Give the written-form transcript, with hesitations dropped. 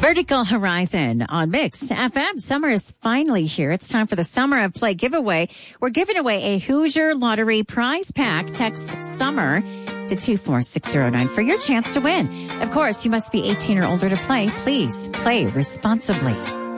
Vertical Horizon on Mix FM. Summer is finally here. It's time for the Summer of Play giveaway. We're giving away a Hoosier Lottery prize pack. Text SUMMER to 24609 for your chance to win. Of course, you must be 18 or older to play. Please play responsibly.